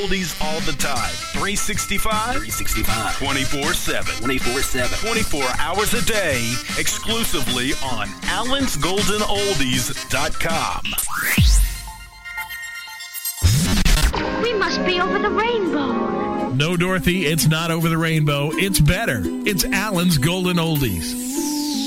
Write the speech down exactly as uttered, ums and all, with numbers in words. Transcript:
oldies all the time. three sixty-five three sixty-five twenty-four seven twenty-four seven twenty-four hours a day, exclusively on allens golden oldies dot com. We must be over the rainbow. No, Dorothy, it's not over the rainbow. It's better. It's Allen's Golden Oldies.